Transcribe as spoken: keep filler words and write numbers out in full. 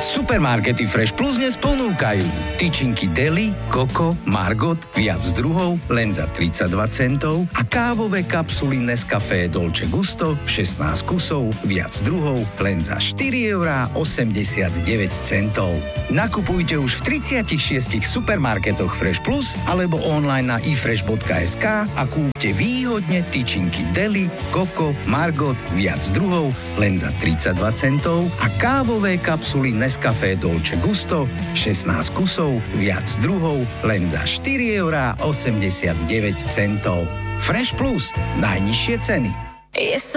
Supermarkety Fresh Plus dnes ponúkajú tyčinky Deli, Coco, Margot, viac druhov, len za tridsaťdva centov a kávové kapsuly Nescafé Dolce Gusto, šestnásť kusov, viac druhov, len za štyri eurá osemdesiatdeväť centov. Nakupujte už v tridsiatich šiestich supermarketoch Fresh Plus alebo online na i fresh bodka es ká a kúpte výhodne tyčinky Deli, Coco, Margot, viac druhov, len za tridsaťdva centov a kávové kapsuly Nescafé Dolce Gusto, šestnásť kusov, viac druhov, len za štyri eurá osemdesiatdeväť centov. Fresh Plus, najnižšie ceny.